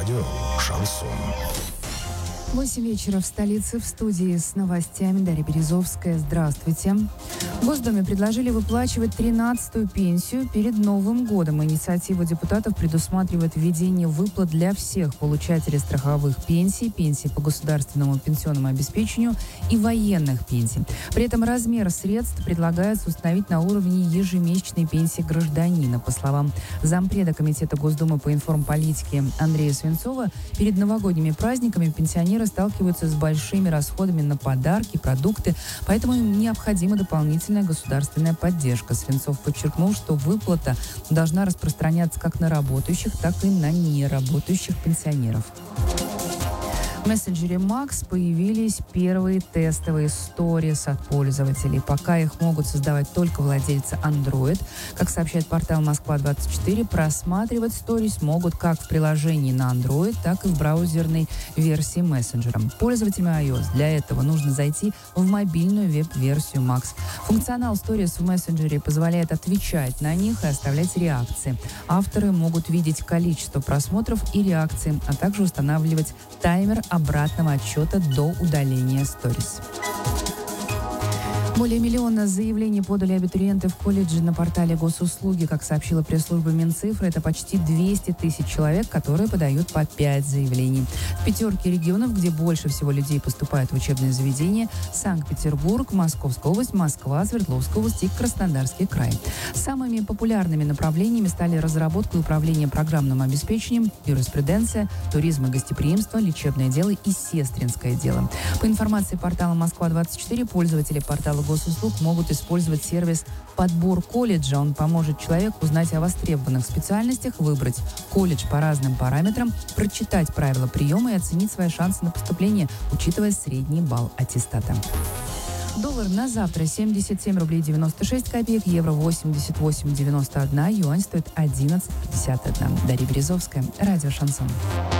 Радио «Шансон». 8 вечера в столице, в студии с новостями Дарья Березовская. Здравствуйте. В Госдуме предложили выплачивать 13-ю пенсию перед Новым годом. Инициатива депутатов предусматривает введение выплат для всех получателей страховых пенсий, пенсий по государственному пенсионному обеспечению и военных пенсий. При этом размер средств предлагается установить на уровне ежемесячной пенсии гражданина. По словам зампреда Комитета Госдумы по информполитике Андрея Свинцова, перед новогодними праздниками пенсионеры сталкиваются с большими расходами на подарки, продукты, поэтому им необходима дополнительная государственная поддержка. Свинцов подчеркнул, что выплата должна распространяться как на работающих, так и на неработающих пенсионеров. В мессенджере Макс появились первые тестовые сторис от пользователей. Пока их могут создавать только владельцы Android. Как сообщает портал Москва-24, просматривать сторис могут как в приложении на Android, так и в браузерной версии мессенджера. Пользователям iOS для этого нужно зайти в мобильную веб-версию Макс. Функционал сторис в мессенджере позволяет отвечать на них и оставлять реакции. Авторы могут видеть количество просмотров и реакций, а также устанавливать таймер обратного отсчета до удаления сторис. Более миллиона заявлений подали абитуриенты в колледже на портале Госуслуги. Как сообщила пресс-служба Минцифры, это почти 200 тысяч человек, которые подают по 5 заявлений. В пятерке регионов, где больше всего людей поступают в учебные заведения: Санкт-Петербург, Московская область, Москва, Свердловская область и Краснодарский край. Самыми популярными направлениями стали разработка и управление программным обеспечением, юриспруденция, туризм и гостеприимство, лечебное дело и сестринское дело. По информации портала Москва-24, пользователи портала Госуслуг могут использовать сервис «Подбор колледжа». Он поможет человеку узнать о востребованных специальностях, выбрать колледж по разным параметрам, прочитать правила приема и оценить свои шансы на поступление, учитывая средний балл аттестата. Доллар на завтра 77 рублей 96 копеек, евро 88,91, юань стоит 11,51. Дарья Березовская, радио «Шансон».